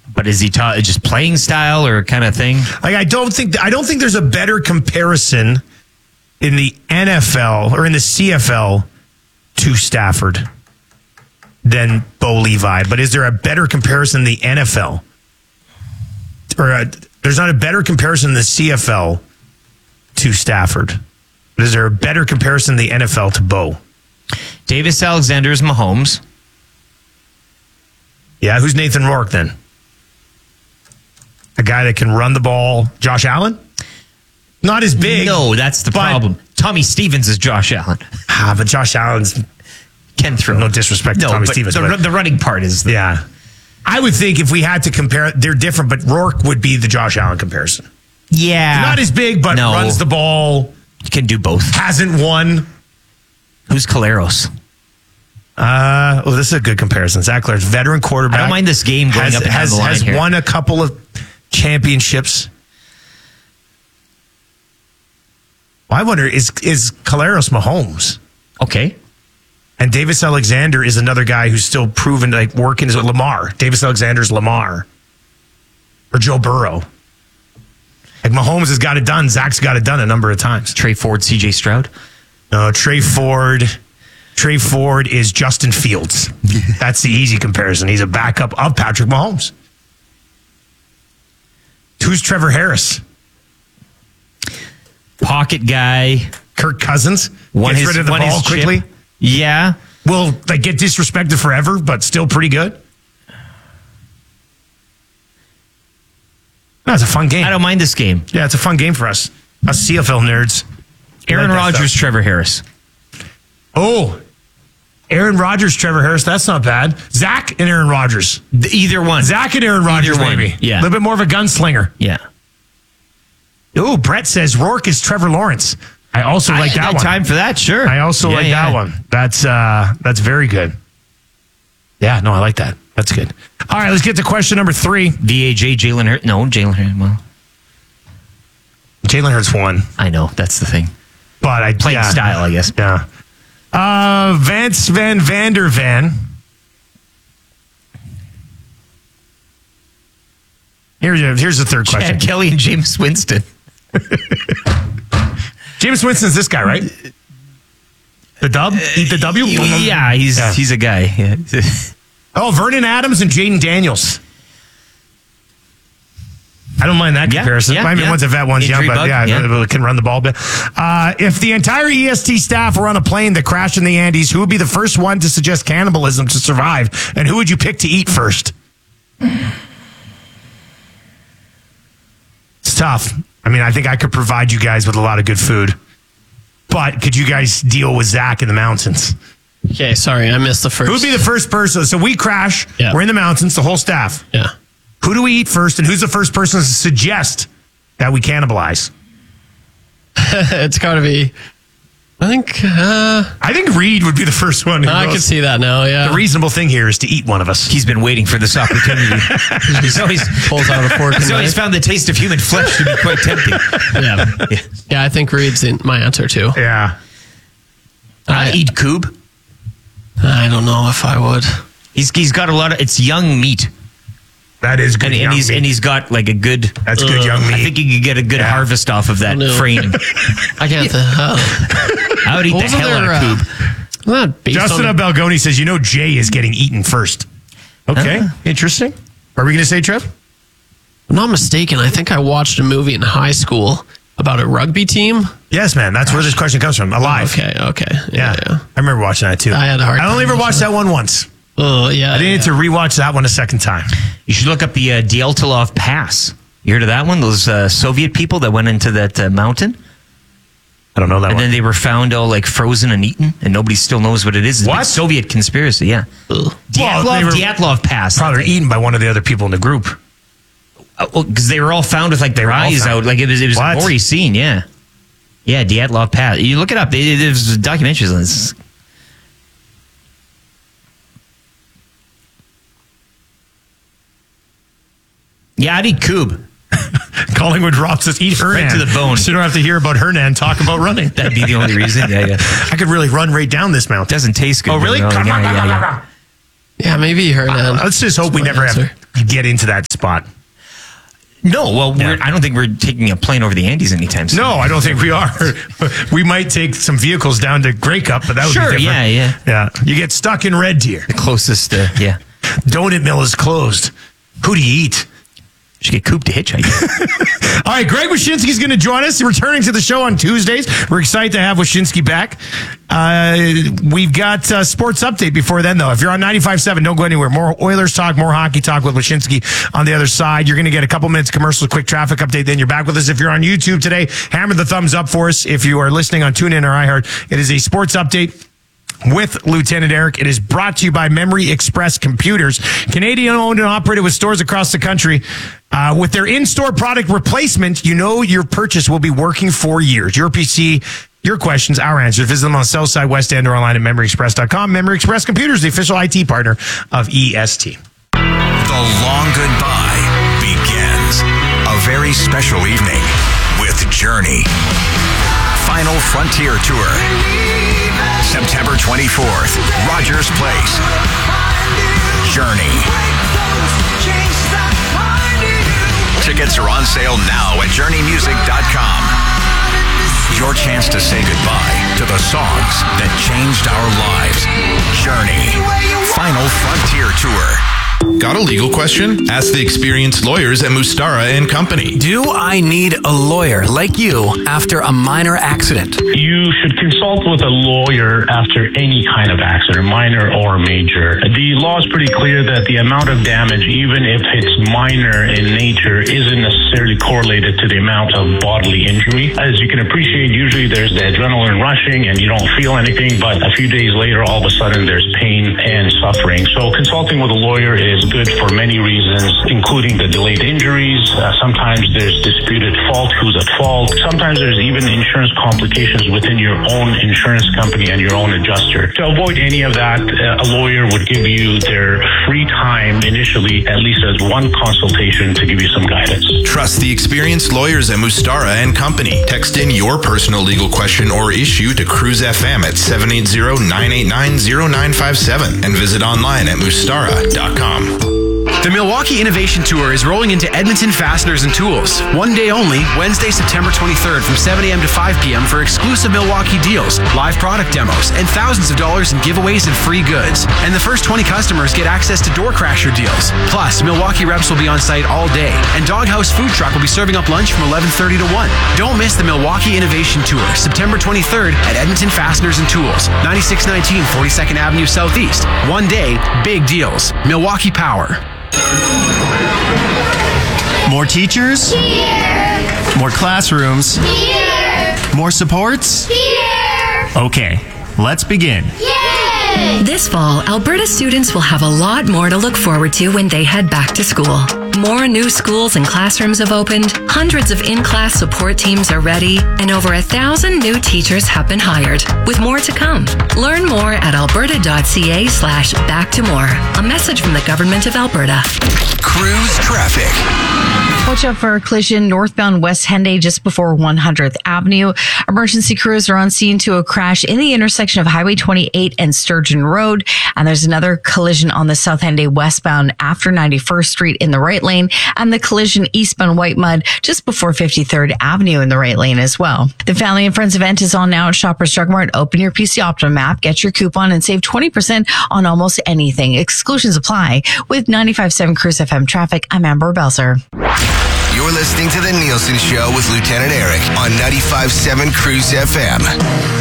But is he just playing style or kind of thing? Like, I don't think there's a better comparison in the NFL or in the CFL to Stafford than Bo Levi. But is there a better comparison in the NFL? There's not a better comparison in the CFL to Stafford. But is there a better comparison in the NFL to Bo? Davis Alexander is Mahomes. Yeah, who's Nathan Rourke then? A guy that can run the ball. Josh Allen? Not as big. No, that's the problem. Tommy Stevens is Josh Allen. But Josh Allen's can throw. No disrespect to Tommy Stevens. The running part is yeah. I would think if we had to compare, they're different, but Rourke would be the Josh Allen comparison. Yeah. Not as big, but runs the ball. You can do both. Hasn't won. Who's Caleros? This is a good comparison. Zach Clare's veteran quarterback. I don't mind this game going up and down the line has here. Won a couple of championships. Well, I wonder, is Caleros Mahomes? Okay. And Davis Alexander is another guy who's still proven to working as Lamar. Davis Alexander's Lamar. Or Joe Burrow. Like Mahomes has got it done. Zach's got it done a number of times. Trey Ford, CJ Stroud? No, Trey Ford is Justin Fields. That's the easy comparison. He's a backup of Patrick Mahomes. Who's Trevor Harris? Pocket guy. Kirk Cousins gets rid of the ball quickly. Yeah. Will get disrespected forever, but still pretty good. No, it's a fun game. I don't mind this game. Yeah, it's a fun game for us CFL nerds. Aaron Rodgers, Trevor Harris. Oh, Aaron Rodgers, Trevor Harris. That's not bad. Zach and Aaron Rodgers. Either one. Zach and Aaron Rodgers, maybe. Yeah. A little bit more of a gunslinger. Yeah. Oh, Brett says Rourke is Trevor Lawrence. I also like that one. Time for that, sure. I also like that one. That's very good. Yeah, no, I like that. That's good. All right, let's get to question number 3. VAJ, Jalen Hurts. No, Jalen Hurts. Well, Jalen Hurts won. I know, that's the thing. But playing style, I guess. Yeah. Vance Van Vander Van. Here's the third question. Chad Kelly and James Winston. James Winston's this guy, right? The dub? Eat the W? Yeah, he's a guy. Yeah. Oh, Vernon Adams and Jaden Daniels. I don't mind that comparison. I mean, one's a vet, one's young, but can run the ball a bit. If the entire EST staff were on a plane that crashed in the Andes, who would be the first one to suggest cannibalism to survive? And who would you pick to eat first? It's tough. I mean, I think I could provide you guys with a lot of good food. But could you guys deal with Zach in the mountains? Okay, sorry, I missed the first. Who would be the first person? So we crash. Yeah. We're in the mountains, the whole staff. Yeah. Who do we eat first, and who's the first person to suggest that we cannibalize? It's got to be, I think Reed would be the first one. I can see that now, yeah. The reasonable thing here is to eat one of us. He's been waiting for this opportunity. He's always pulls out a fork. He's always found the taste of human flesh to be quite tempting. Yeah, I think Reed's my answer too. Yeah. Eat Coob. I don't know if I would. He's got a lot of, it's young meat. That is good. And he's got like a good. That's good young meat. I think you could get a good harvest off of that frame. I can't. I would eat the hell out of Coob. Justin Belgoni says, Jay is getting eaten first. Okay, interesting. What are we going to say, Trev? I'm not mistaken. I think I watched a movie in high school about a rugby team. Yes, man. That's where this question comes from. Alive. Okay. Yeah. I remember watching that too. I had a hard time. I only ever watched that one once. Oh, yeah. I need to rewatch that one a second time. You should look up the Dyatlov Pass. You heard of that one? Those Soviet people that went into that mountain? I don't know that one. And then they were found all like frozen and eaten, and nobody still knows what it is. It's what? a Soviet conspiracy, yeah. Dyatlov Pass. Probably eaten by one of the other people in the group. Because they were all found with like their eyes out. Like it was a gory scene, yeah. Yeah, Dyatlov Pass. You look it up. There's documentaries on this. Yeah, I'd eat Coob. Collingwood Rob says, eat Hernan. Right to the bone. So you don't have to hear about Hernan talk about running. That'd be the only reason. Yeah. I could really run right down this mountain. Doesn't taste good. Oh, really? Yeah, maybe Hernan. Let's just hope we never have get into that spot. No, well, I don't think we're taking a plane over the Andes anytime soon. No, I don't think we are. We might take some vehicles down to Grey Cup, but that would be different. Yeah. You get stuck in Red Deer. The closest, Donut Mill is closed. Who do you eat? Should get Coop to hitchhike. All right, Greg Wyshynski's going to join us, returning to the show on Tuesdays. We're excited to have Wyshynski back. We've got sports update before then, though. If you're on 95.7, don't go anywhere. More Oilers talk, more hockey talk with Wyshynski on the other side. You're going to get a couple minutes commercial, quick traffic update. Then you're back with us. If you're on YouTube today, hammer the thumbs up for us. If you are listening on TuneIn or iHeart, it is a sports update with Lieutenant Eric. It is brought to you by Memory Express Computers, Canadian owned and operated with stores across the country. With their in-store product replacement, you know your purchase will be working for years. Your PC, your questions, our answers. Visit them on the South Side, West End, or online at MemoryExpress.com. Memory Express Computers, the official IT partner of EST. The long goodbye begins. A very special evening with Journey. Final Frontier Tour. September 24th, Rogers Place. Journey. Tickets are on sale now at journeymusic.com. Your chance to say goodbye to the songs that changed our lives. Journey. Final Frontier Tour. Got a legal question? Ask the experienced lawyers at Mustara and Company. Do I need a lawyer like you after a minor accident? You should consult with a lawyer after any kind of accident, minor or major. The law is pretty clear that the amount of damage, even if it's minor in nature, isn't necessarily correlated to the amount of bodily injury. As you can appreciate, usually there's the adrenaline rushing and you don't feel anything, but a few days later, all of a sudden there's pain and suffering. So consulting with a lawyer is good for many reasons, including the delayed injuries. Sometimes there's disputed fault, who's at fault. Sometimes there's even insurance complications within your own insurance company and your own adjuster. To avoid any of that, a lawyer would give you their free time initially, at least as one consultation to give you some guidance. Trust the experienced lawyers at Mustara and Company. Text in your personal legal question or issue to Cruise FM at 780-989-0957 and visit online at mustara.com. The Milwaukee Innovation Tour is rolling into Edmonton Fasteners and Tools. One day only, Wednesday, September 23rd from 7 a.m. to 5 p.m. for exclusive Milwaukee deals, live product demos, and thousands of dollars in giveaways and free goods. And the first 20 customers get access to Door Crasher deals. Plus, Milwaukee reps will be on site all day, and Doghouse Food Truck will be serving up lunch from 11:30 to 1. Don't miss the Milwaukee Innovation Tour, September 23rd at Edmonton Fasteners and Tools, 9619 42nd Avenue Southeast. One day, big deals. Milwaukee Power. More teachers? Here. More classrooms? Here. More supports? Here. Okay, let's begin. Yay! This fall, Alberta students will have a lot more to look forward to when they head back to school. More new schools and classrooms have opened, hundreds of in-class support teams are ready, and over 1,000 new teachers have been hired, with more to come. Learn more at alberta.ca/back-to-more. A message from the Government of Alberta. Cruise traffic. Watch out for a collision northbound West Henday just before 100th Avenue. Emergency crews are on scene to a crash in the intersection of Highway 28 and Sturgeon Road. And there's another collision on the South Henday westbound after 91st Street in the right lane, and the collision eastbound White Mud just before 53rd Avenue in the right lane as well. The Family and Friends event is on now at Shoppers Drug Mart. Open your PC Optimum app, get your coupon, and save 20% on almost anything. Exclusions apply. With 95.7 Cruise FM traffic, I'm Amber Belzer. You're listening to The Nielsen Show with Lieutenant Eric on 95.7 Cruise FM.